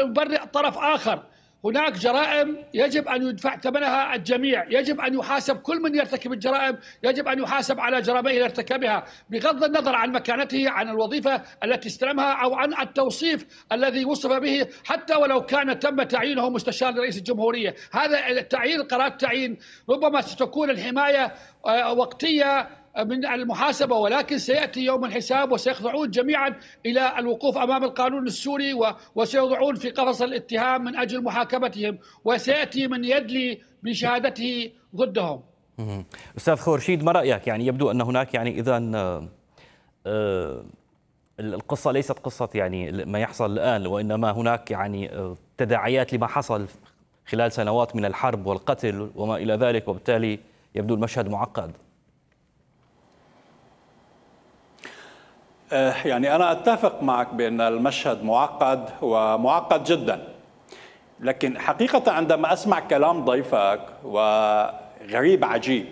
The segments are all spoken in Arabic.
ويبرئ طرف آخر. هناك جرائم يجب أن يدفع ثمنها الجميع، يجب أن يحاسب كل من يرتكب الجرائم، يجب أن يحاسب على جرائمه التي ارتكبها بغض النظر عن مكانته، عن الوظيفة التي استلمها، أو عن التوصيف الذي وصف به، حتى ولو كان تم تعيينه مستشار لرئيس الجمهورية. هذا التعيين، قرارات التعيين ربما ستكون الحماية وقتية من المحاسبة، ولكن سيأتي يوم الحساب وسيخضعون جميعا إلى الوقوف أمام القانون السوري، وسيوضعون في قفص الاتهام من أجل محاكمتهم، وسيأتي من يدلي بشهادته ضدهم. أستاذ خورشيد، ما رأيك؟ يعني يبدو أن هناك إذا القصة ليست قصة ما يحصل الآن، وإنما هناك تداعيات لما حصل خلال سنوات من الحرب والقتل وما إلى ذلك، وبالتالي يبدو المشهد معقد. أنا أتفق معك بأن المشهد معقد ومعقد جدا، لكن حقيقة عندما أسمع كلام ضيفك وغريب عجيب،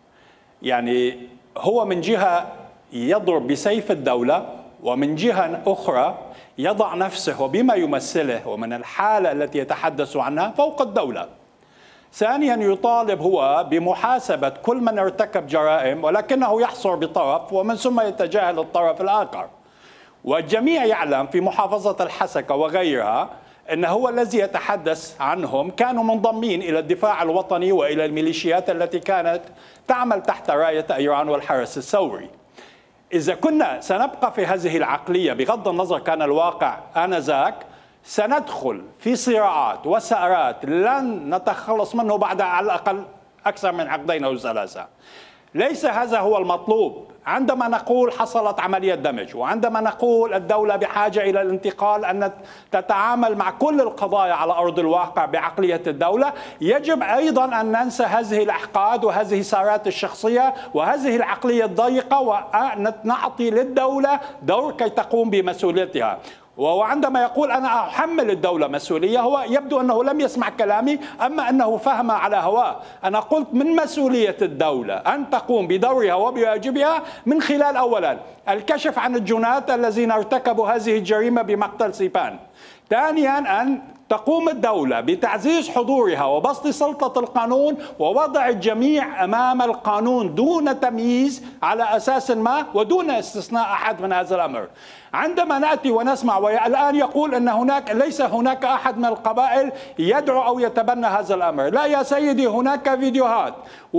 هو من جهة يضرب بسيف الدولة، ومن جهة أخرى يضع نفسه وبما يمثله ومن الحالة التي يتحدث عنها فوق الدولة. ثانيا يطالب هو بمحاسبة كل من ارتكب جرائم، ولكنه يحصر بطرف ومن ثم يتجاهل الطرف الآخر. والجميع يعلم في محافظة الحسكة وغيرها أن هو الذي يتحدث عنهم كانوا منضمين إلى الدفاع الوطني وإلى الميليشيات التي كانت تعمل تحت راية إيران والحرس الثوري. إذا كنا سنبقى في هذه العقلية بغض النظر كان الواقع آنذاك، سندخل في صراعات وسأرات لن نتخلص منه بعد على الأقل أكثر من عقدين أو ثلاثة. ليس هذا هو المطلوب. عندما نقول حصلت عملية دمج، وعندما نقول الدولة بحاجة إلى الانتقال، أن تتعامل مع كل القضايا على أرض الواقع بعقلية الدولة، يجب أيضا أن ننسى هذه الأحقاد وهذه السارات الشخصية وهذه العقلية الضيقة، ونعطي للدولة دور كي تقوم بمسؤوليتها. وعندما يقول أنا أحمل الدولة مسؤولية، هو يبدو أنه لم يسمع كلامي، أما أنه فهم على هواه. أنا قلت من مسؤولية الدولة أن تقوم بدورها وبواجبها من خلال أولا الكشف عن الجنات الذين ارتكبوا هذه الجريمة بمقتل سيبان. ثانيا أن تقوم الدولة بتعزيز حضورها وبسط سلطة القانون ووضع الجميع أمام القانون دون تمييز على أساس ما ودون استثناء أحد من هذا الأمر. عندما نأتي ونسمع والآن يقول أن ليس هناك أحد من القبائل يدعو أو يتبنى هذا الأمر، لا يا سيدي، هناك فيديوهات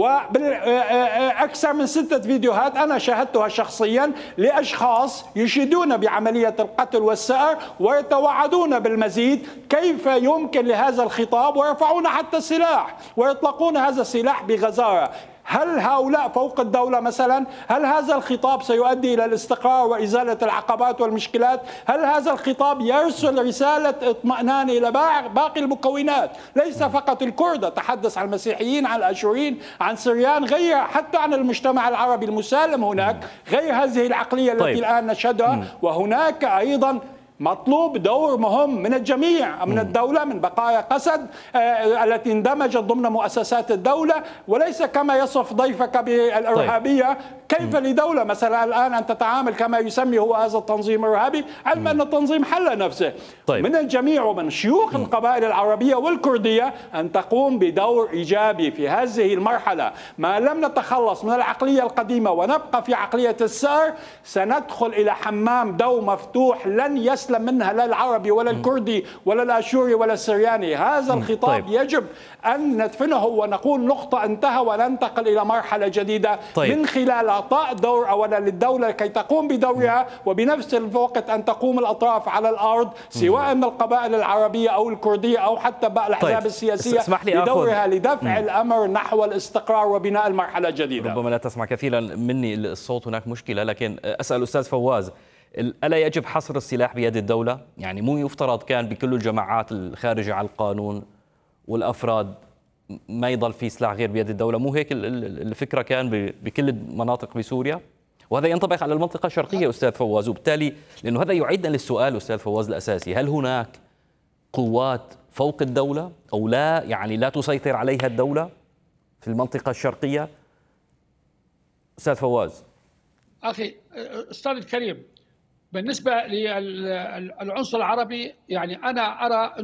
وأكثر من 6 فيديوهات أنا شاهدتها شخصيا لأشخاص يشيدون بعملية القتل والسأر ويتوعدون بالمزيد. كيف يمكن لهذا الخطاب ويرفعون حتى السلاح ويطلقون هذا السلاح بغزارة؟ هل هؤلاء فوق الدولة مثلا؟ هل هذا الخطاب سيؤدي إلى الاستقرار وإزالة العقبات والمشكلات؟ هل هذا الخطاب يرسل رسالة اطمئنان إلى باقي المكونات؟ ليس فقط الكرد، تحدث عن المسيحيين، عن الأشوريين، عن سريان، غير حتى عن المجتمع العربي المسالم هناك، غير هذه العقلية التي الآن نشهدها. وهناك أيضا مطلوب دور مهم من الجميع، من الدولة، من بقايا قسد التي اندمجت ضمن مؤسسات الدولة، وليس كما يصف ضيفك بالإرهابية. كيف لدولة مثلا الآن أن تتعامل كما يسمي هو هذا التنظيم الإرهابي، علما أن التنظيم حل نفسه؟ من الجميع ومن شيوخ القبائل العربية والكردية أن تقوم بدور إيجابي في هذه المرحلة. ما لم نتخلص من العقلية القديمة ونبقى في عقلية السار، سندخل إلى حمام دو مفتوح لن يسلم منها لا العربي ولا الكردي ولا الأشوري ولا السرياني. هذا الخطاب يجب أن ندفنه ونقول نقطة، انتهى، وننتقل إلى مرحلة جديدة من خلال إعطاء دور أولا للدولة كي تقوم بدورها، وبنفس الوقت أن تقوم الأطراف على الأرض سواء من القبائل العربية أو الكردية أو حتى بقى الأحزاب السياسية بدورها لدفع الأمر نحو الاستقرار وبناء المرحلة الجديدة. ربما لا تسمع كثيرا مني الصوت، هناك مشكلة، لكن أسأل أستاذ فواز، ألا يجب حصر السلاح بيد الدولة؟ مو يفترض كان بكل الجماعات الخارجة على القانون والأفراد ما يضل في سلاح غير بيد الدولة؟ مو هيك الفكرة كان بكل المناطق بسوريا؟ وهذا ينطبق على المنطقة الشرقية أستاذ فواز، وبالتالي لأنه هذا يعيدنا للسؤال أستاذ فواز الأساسي، هل هناك قوات فوق الدولة أو لا، لا تسيطر عليها الدولة في المنطقة الشرقية؟ أستاذ فواز. أخي أستاذ الكريم، بالنسبة للعنصر العربي أنا أرى